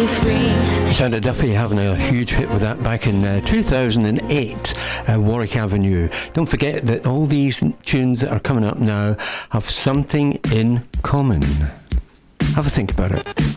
Sound of Duffy having a huge hit with that back in 2008, Warwick Avenue. Don't forget that all these tunes that are coming up now have something in common. Have a think about it.